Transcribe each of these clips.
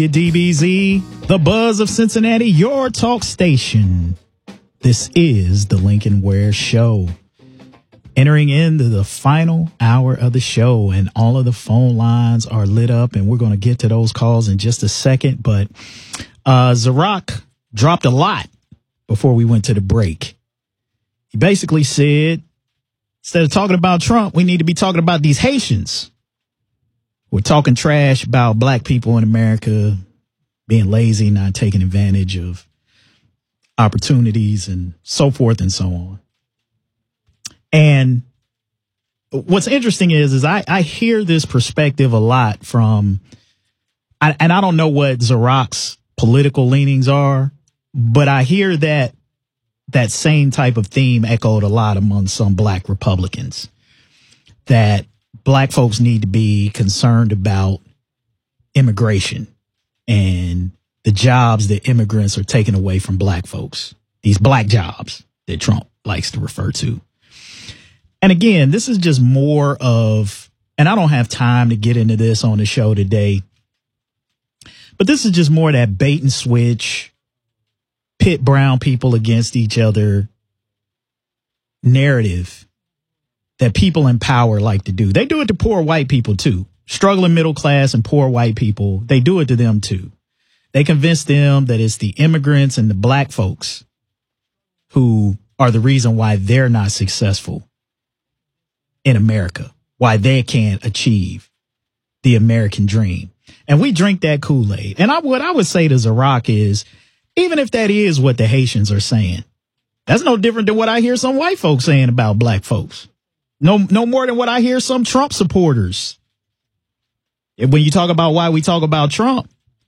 DBZ, the buzz of Cincinnati, your talk station. This is the Lincoln Ware Show. Entering into the final hour of the show, and all of the phone lines are lit up, and we're going to get to those calls in just a second. But Zirak dropped a lot before we went to the break. He basically said, instead of talking about Trump, we need to be talking about these Haitians. We're talking trash about black people in America being lazy, not taking advantage of opportunities and so forth and so on. And what's interesting is I hear this perspective a lot from, and I don't know what Zirak's political leanings are, but I hear that same type of theme echoed a lot among some black Republicans, that black folks need to be concerned about immigration and the jobs that immigrants are taking away from black folks, these black jobs that Trump likes to refer to. And again, this is just more of, and I don't have time to get into this on the show today, but this is just more that bait and switch, pit brown people against each other narrative that people in power like to do. They do it to poor white people too. Struggling middle class and poor white people, they do it to them too. They convince them that it's the immigrants and the black folks who are the reason why they're not successful in America, why they can't achieve the American dream. And we drink that Kool-Aid. And what I would say to Zirak is, even if that is what the Haitians are saying, that's no different than what I hear some white folks saying about black folks. No more than what I hear some Trump supporters. When you talk about why we talk about Trump,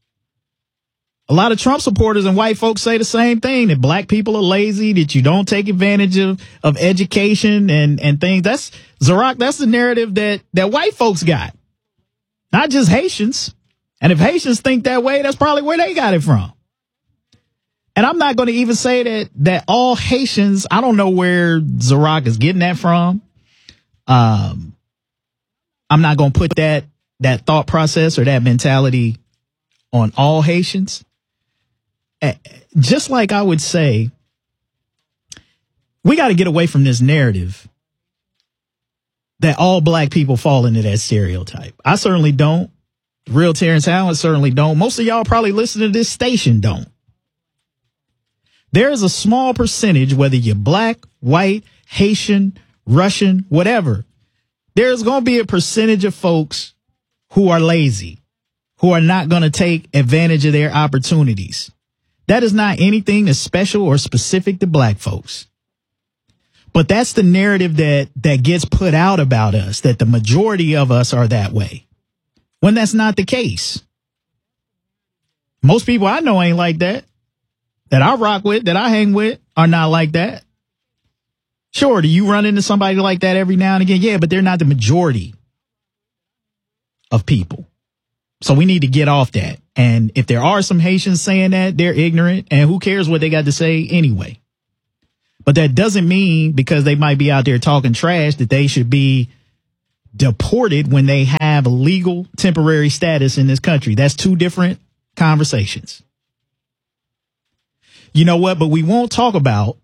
a lot of Trump supporters and white folks say the same thing, that black people are lazy, that you don't take advantage of education and things. That's Zirak. That's the narrative that white folks got, not just Haitians. And if Haitians think that way, that's probably where they got it from. And I'm not going to even say that all Haitians, I don't know where Zirak is getting that from. I'm not going to put that thought process or that mentality on all Haitians. Just like I would say, we got to get away from this narrative that all black people fall into that stereotype. I certainly don't. Real Terrence Howard certainly don't. Most of y'all probably listening to this station don't. There is a small percentage, whether you're black, white, Haitian, Russian, whatever, there's going to be a percentage of folks who are lazy, who are not going to take advantage of their opportunities. That is not anything that's special or specific to black folks. But that's the narrative that gets put out about us, that the majority of us are that way, when that's not the case. Most people I know ain't like that I rock with, that I hang with, are not like that. Sure, do you run into somebody like that every now and again? Yeah, but they're not the majority of people. So we need to get off that. And if there are some Haitians saying that, they're ignorant, and who cares what they got to say anyway. But that doesn't mean, because they might be out there talking trash, that they should be deported when they have legal temporary status in this country. That's two different conversations. You know what? But we won't talk about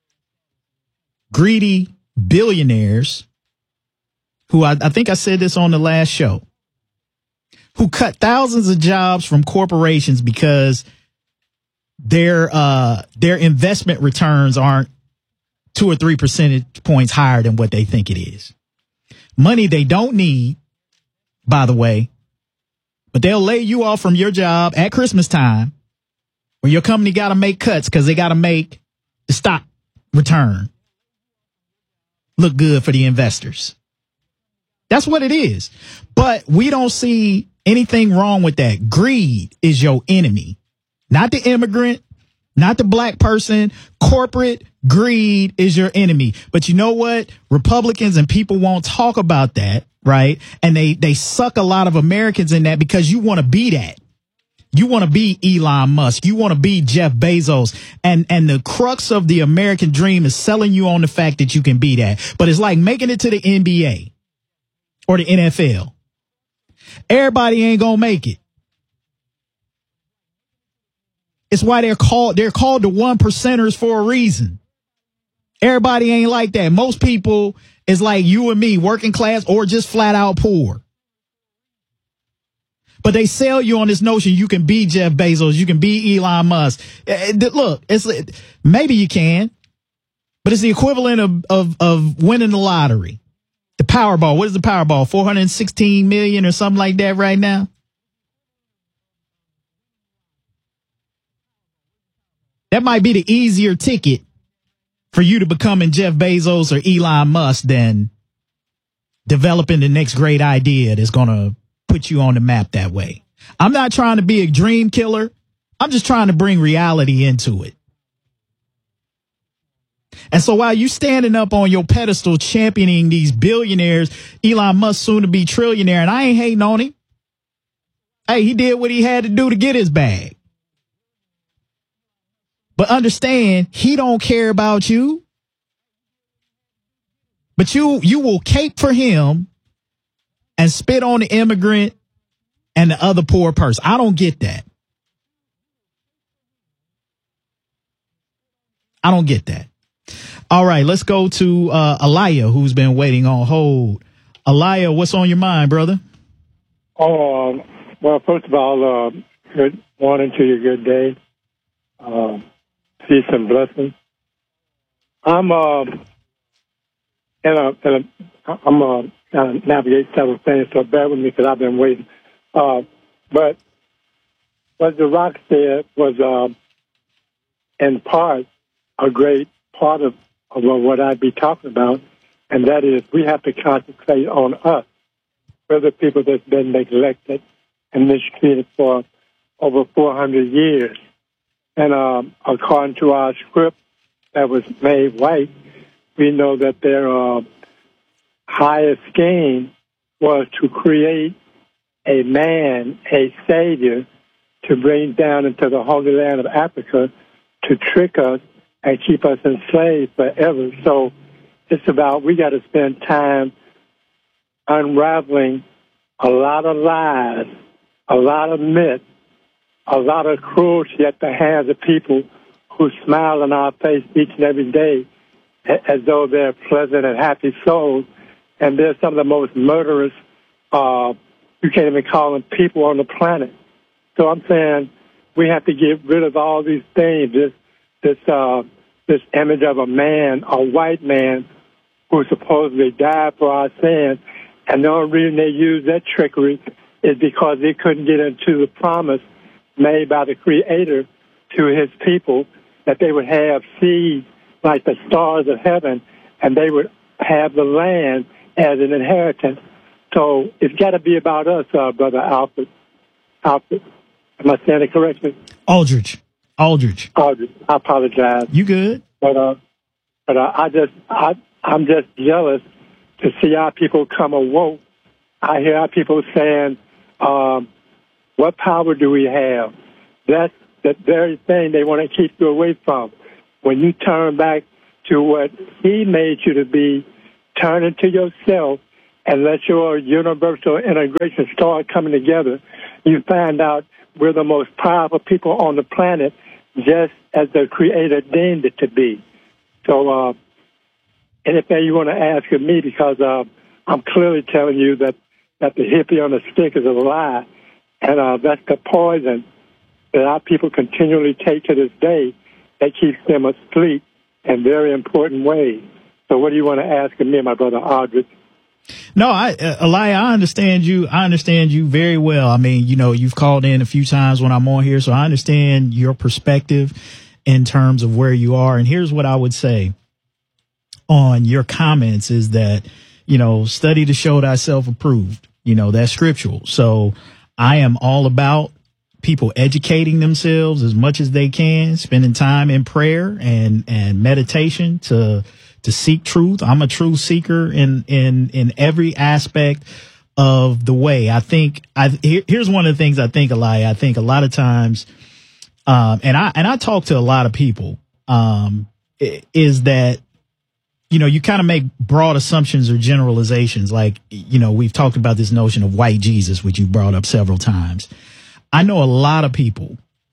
greedy billionaires who, I think I said this on the last show, who cut thousands of jobs from corporations because their investment returns aren't 2 or 3 percentage points higher than what they think it is. Money they don't need, by the way, but they'll lay you off from your job at Christmas time, where your company got to make cuts because they got to make the stock return look good for the investors. That's what it is. But we don't see anything wrong with that. Greed is your enemy, not the immigrant, not the black person. Corporate greed is your enemy. But you know what? Republicans and people won't talk about that, right? And they suck a lot of Americans in that, because you want to be that. You want to be Elon Musk. You want to be Jeff Bezos. And the crux of the American dream is selling you on the fact that you can be that. But it's like making it to the NBA or the NFL. Everybody ain't going to make it. It's why they're called the one percenters for a reason. Everybody ain't like that. Most people is like you and me, working class or just flat out poor. But they sell you on this notion you can be Jeff Bezos, you can be Elon Musk. Look, maybe you can, but it's the equivalent of winning the lottery. The Powerball. What is the Powerball? 416 million or something like that right now? That might be the easier ticket for you to becoming Jeff Bezos or Elon Musk than developing the next great idea that's going to put you on the map that way. I'm not trying to be a dream killer. I'm just trying to bring reality into it. And so while you standing up on your pedestal championing these billionaires, Elon Musk soon to be trillionaire, and I ain't hating on him. Hey, he did what he had to do to get his bag. But understand, he don't care about you. But you will cape for him and spit on the immigrant and the other poor person. I don't get that. I don't get that. All right, let's go to Aliyah, who's been waiting on hold. Aliyah, what's on your mind, brother? Well, first of all, good morning to you, good day. Peace and blessings. I'm trying to navigate several things, so bear with me because I've been waiting. But what The Rock said was, in part, a great part of what I'd be talking about, and that is we have to concentrate on us. We're the people that's been neglected and mistreated for over 400 years. And according to our script that was made white, we know that their highest scheme was to create a man, a savior, to bring down into the Holy Land of Africa to trick us and keep us enslaved forever. So it's about we got to spend time unraveling a lot of lies, a lot of myths, a lot of cruelty at the hands of people who smile in our face each and every day as though they're pleasant and happy souls. And they're some of the most murderous, you can't even call them people on the planet. So I'm saying we have to get rid of all these things, this image of a man, a white man, who supposedly died for our sins. And the only reason they use that trickery is because they couldn't get into the promise made by the Creator to his people that they would have seeds like the stars of heaven, and they would have the land as an inheritance. So it's got to be about us, Brother Alfred. Am I saying it correctly? Aldridge. I apologize. You good? But I'm just jealous to see our people come awoke. I hear our people saying, what power do we have? That's the very thing they want to keep you away from. When you turn back to what he made you to be, turn into yourself and let your universal integration start coming together, you find out we're the most powerful people on the planet, just as the Creator deemed it to be. So anything you want to ask of me, because I'm clearly telling you that the hippie on the stick is a lie. And that's the poison that our people continually take to this day that keeps them asleep in very important ways. So what do you want to ask of me, my brother Aldridge? No, Aliyah, I understand you. I understand you very well. I mean, you know, you've called in a few times when I'm on here, so I understand your perspective in terms of where you are. And here's what I would say on your comments is that, you know, study to show thyself approved. You know, that's scriptural. So I am all about people educating themselves as much as they can, spending time in prayer and meditation to seek truth. I'm a truth seeker in every aspect of the way. I think here's one of the things I think, Aliyah. I think a lot of times, and I talk to a lot of people, is that, you know, you kind of make broad assumptions or generalizations. Like, you know, we've talked about this notion of white Jesus, which you brought up several times. I know a lot of people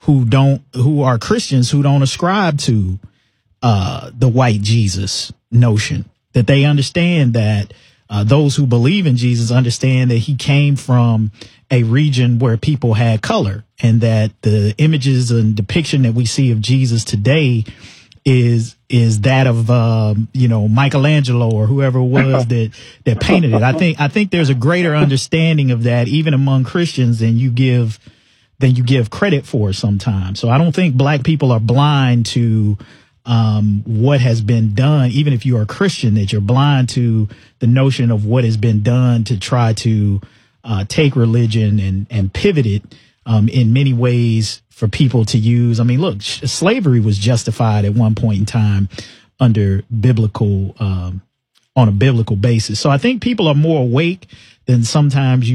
who are Christians who don't ascribe to the white Jesus notion, that they understand that those who believe in Jesus understand that he came from a region where people had color, and that the images and depiction that we see of Jesus today is that of Michelangelo or whoever it was that painted it. I think there's a greater understanding of that even among Christians than you give credit for sometimes. So I don't think black people are blind to what has been done. Even if you are a Christian, that you're blind to the notion of what has been done to try to take religion and pivot it in many ways for people to use. I mean, look, slavery was justified at one point in time under biblical, on a biblical basis. So I think people are more awake than sometimes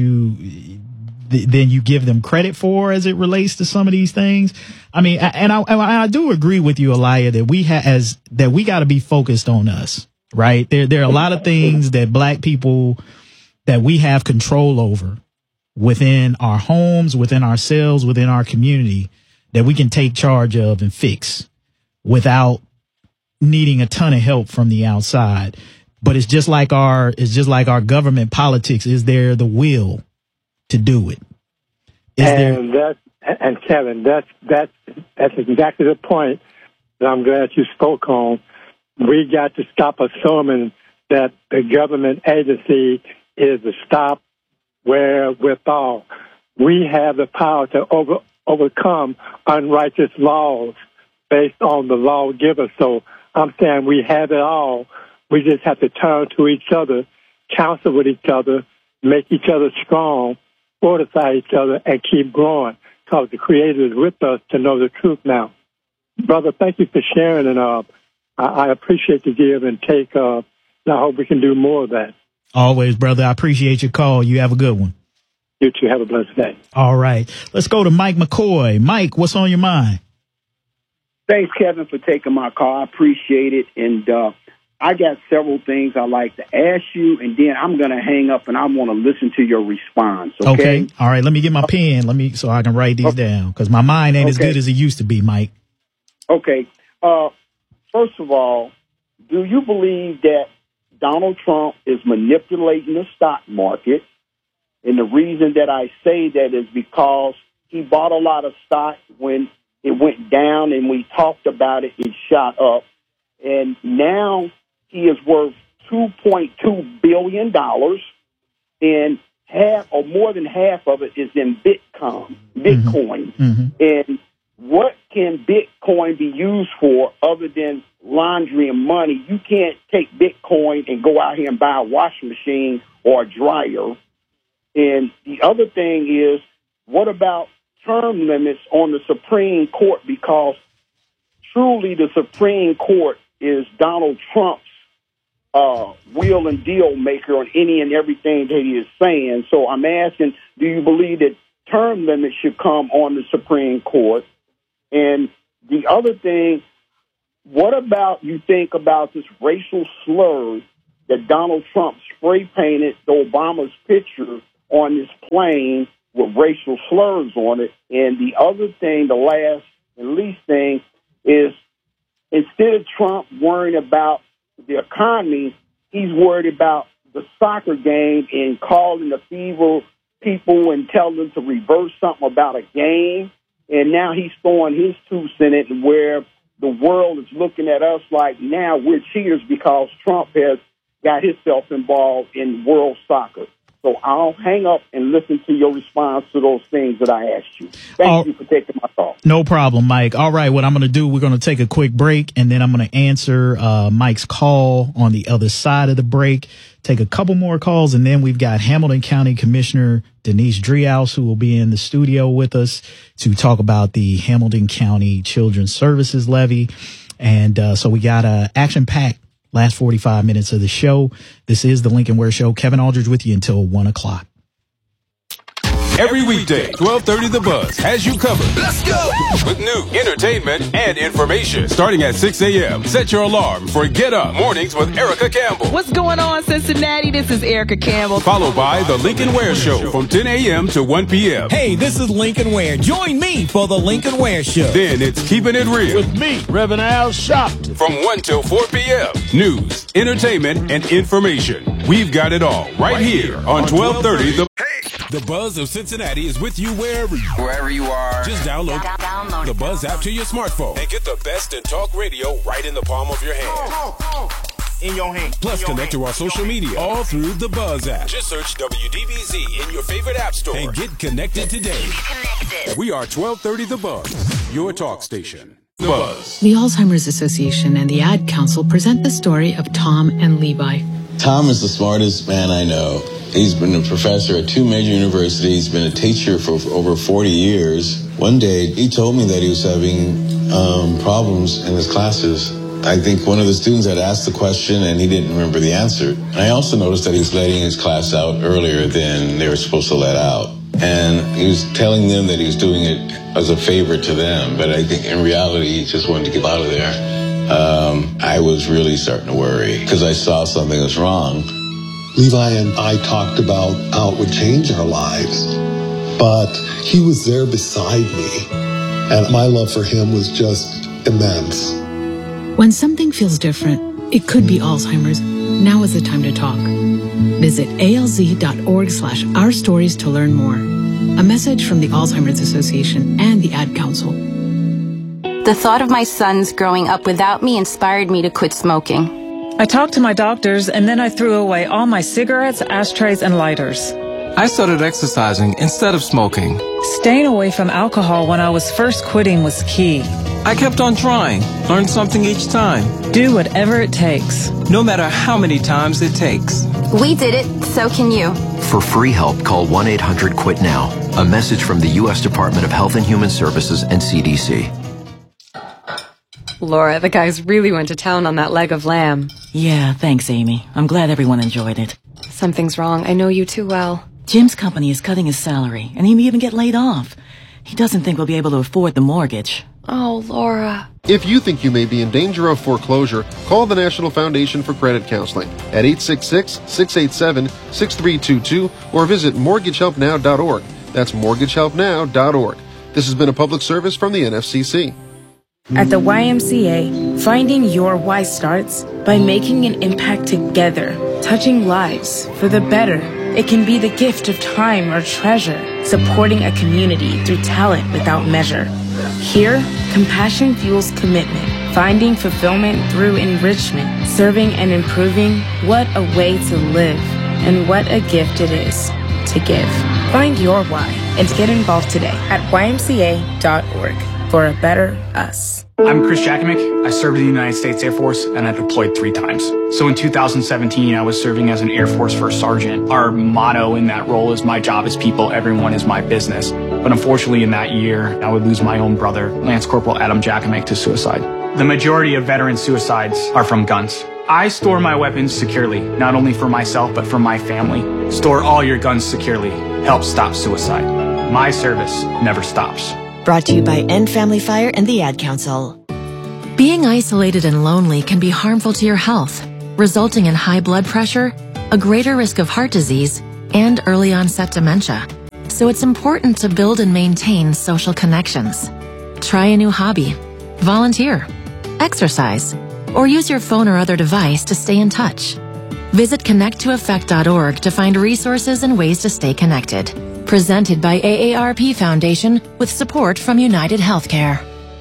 than you give them credit for as it relates to some of these things. I mean, I do agree with you, Elijah, that we got to be focused on us, right? There are a lot of things that black people, that we have control over within our homes, within ourselves, within our community, that we can take charge of and fix without needing a ton of help from the outside. But it's just like our government politics. Is there the will to do it? And Kevin, that's exactly the point that I'm glad you spoke on. We got to stop assuming that the government agency is a stop wherewithal. We have the power to overcome unrighteous laws based on the lawgiver. So I'm saying we have it all. We just have to turn to each other, counsel with each other, make each other strong, fortify each other, and keep growing, because the Creator is with us to know the truth now. Brother, thank you for sharing, and I appreciate the give and take, and I hope we can do more of that. Always, brother. I appreciate your call. You have a good one. You too. Have a blessed day. All right. Let's go to Mike McCoy. Mike, what's on your mind? Thanks, Kevin, for taking my call. I appreciate it. And I got several things I'd like to ask you, and then I'm going to hang up and I want to listen to your response. Okay. All right. Let me get my pen. So I can write these down, because my mind ain't as good as it used to be, Mike. Okay. First of all, do you believe that Donald Trump is manipulating the stock market? And the reason that I say that is because he bought a lot of stock when it went down, and we talked about it, it shot up. And now he is worth $2.2 billion, and half or more than half of it is in Bitcoin. Mm-hmm. And what can Bitcoin be used for other than laundering money? You can't take Bitcoin and go out here and buy a washing machine or a dryer. And the other thing is, what about term limits on the Supreme Court? Because truly the Supreme Court is Donald Trump's wheel and deal maker on any and everything that he is saying. So I'm asking, do you believe that term limits should come on the Supreme Court? And the other thing, what about you think about this racial slur that Donald Trump spray painted Obama's picture on this plane with racial slurs on it? And the other thing, the last and least thing, is instead of Trump worrying about the economy, he's worried about the soccer game and calling the fever people and telling them to reverse something about a game. And now he's throwing his 2 cents in, where the world is looking at us like now we're cheaters because Trump has got himself involved in world soccer. So I'll hang up and listen to your response to those things that I asked you. Thank you for taking my call. No problem, Mike. All right, what I'm going to do, we're going to take a quick break, and then I'm going to answer Mike's call on the other side of the break, take a couple more calls, and then we've got Hamilton County Commissioner Denise Driehaus, who will be in the studio with us to talk about the Hamilton County Children's Services Levy. And so we got action-packed last 45 minutes of the show. This is the Lincoln Ware Show. Kevin Aldridge with you until 1 o'clock. Every weekday, 12:30 The Buzz has you covered. Let's go! With new entertainment and information. Starting at 6 a.m., set your alarm for Get Up Mornings with Erica Campbell. What's going on, Cincinnati? This is Erica Campbell. Followed by The Lincoln Ware Show from 10 a.m. to 1 p.m. Hey, this is Lincoln Ware. Join me for The Lincoln Ware Show. Then it's Keeping It Real. With me, Reverend Al Sharpton. From 1 till 4 p.m. News, entertainment, and information. We've got it all right here on 1230 The... The Buzz of Cincinnati is with you wherever you are. Just download the Buzz app to your smartphone and get the best in talk radio right in the palm of your hand. In your hand. Plus, connect to our social media all through the Buzz app. Just search WDBZ in your favorite app store and get connected today. We are 1230 The Buzz, your talk station. The Buzz. The Alzheimer's Association and the Ad Council present the story of Tom and Levi. Tom is the smartest man I know. He's been a professor at 2 major universities, been a teacher for over 40 years. One day, he told me that he was having problems in his classes. I think one of the students had asked the question and he didn't remember the answer. And I also noticed that he was letting his class out earlier than they were supposed to let out. And he was telling them that he was doing it as a favor to them, but I think in reality, he just wanted to get out of there. I was really starting to worry because I saw something was wrong. Levi and I talked about how it would change our lives, but he was there beside me, and my love for him was just immense. When something feels different, it could be Alzheimer's. Now is the time to talk. Visit alz.org/ourstories to learn more. A message from the Alzheimer's Association and the Ad Council. The thought of my sons growing up without me inspired me to quit smoking. I talked to my doctors, and then I threw away all my cigarettes, ashtrays, and lighters. I started exercising instead of smoking. Staying away from alcohol when I was first quitting was key. I kept on trying, learned something each time. Do whatever it takes. No matter how many times it takes. We did it, so can you. For free help, call 1-800-QUIT-NOW. A message from the U.S. Department of Health and Human Services and CDC. Laura, the guys really went to town on that leg of lamb. Yeah, thanks, Amy. I'm glad everyone enjoyed it. Something's wrong. I know you too well. Jim's company is cutting his salary, and he may even get laid off. He doesn't think we'll be able to afford the mortgage. Oh, Laura. If you think you may be in danger of foreclosure, call the National Foundation for Credit Counseling at 866-687-6322 or visit mortgagehelpnow.org. That's mortgagehelpnow.org. This has been a public service from the NFCC. At the YMCA, finding your why starts by making an impact together, touching lives for the better. It can be the gift of time or treasure, supporting a community through talent without measure. Here, compassion fuels commitment, finding fulfillment through enrichment, serving and improving. What a way to live, and what a gift it is to give. Find your why and get involved today at ymca.org. for a better us. I'm Chris Jakovic. I served in the United States Air Force and I deployed 3 times. So in 2017, I was serving as an Air Force First Sergeant. Our motto in that role is my job is people, everyone is my business. But unfortunately in that year, I would lose my own brother, Lance Corporal Adam Jakovic, to suicide. The majority of veteran suicides are from guns. I store my weapons securely, not only for myself, but for my family. Store all your guns securely. Help stop suicide. My service never stops. Brought to you by End Family Fire and the Ad Council. Being isolated and lonely can be harmful to your health, resulting in high blood pressure, a greater risk of heart disease, and early onset dementia. So it's important to build and maintain social connections. Try a new hobby, volunteer, exercise, or use your phone or other device to stay in touch. Visit connecttoeffect.org to find resources and ways to stay connected. Presented by AARP Foundation with support from United Healthcare.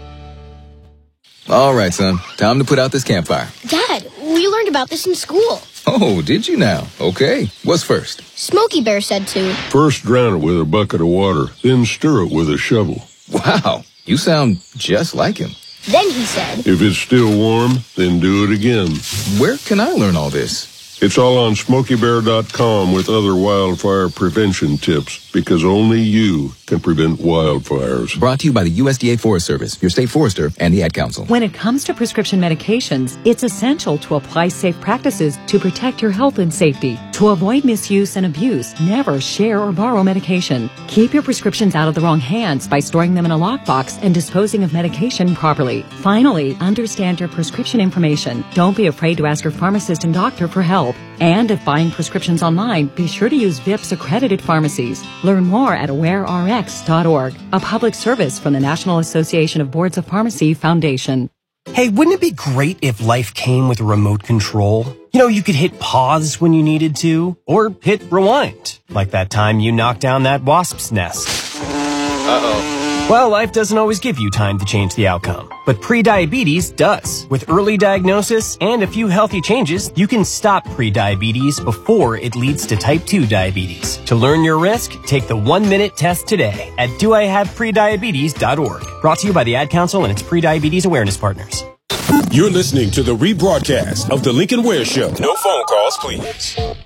All right, son. Time to put out this campfire. Dad, we learned about this in school. Oh, did you now? Okay. What's first? Smokey Bear said to. First drown it with a bucket of water, then stir it with a shovel. Wow. You sound just like him. Then he said. If it's still warm, then do it again. Where can I learn all this? It's all on SmokeyBear.com with other wildfire prevention tips, because only you can can prevent wildfires. Brought to you by the USDA Forest Service, your state forester, and the Ad Council. When it comes to prescription medications, it's essential to apply safe practices to protect your health and safety. To avoid misuse and abuse, never share or borrow medication. Keep your prescriptions out of the wrong hands by storing them in a lockbox and disposing of medication properly. Finally, understand your prescription information. Don't be afraid to ask your pharmacist and doctor for help. And if buying prescriptions online, be sure to use VIPS accredited pharmacies. Learn more at awarerx.org, a public service from the National Association of Boards of Pharmacy Foundation. Hey, wouldn't it be great if life came with a remote control? You know, you could hit pause when you needed to, or hit rewind, like that time you knocked down that wasp's nest. Uh-oh. Well, life doesn't always give you time to change the outcome, but prediabetes does. With early diagnosis and a few healthy changes, you can stop prediabetes before it leads to type 2 diabetes. To learn your risk, take the 1-minute test today at doihaveprediabetes.org. Brought to you by the Ad Council and its prediabetes awareness partners. You're listening to the rebroadcast of The Lincoln Ware Show. No phone calls, please.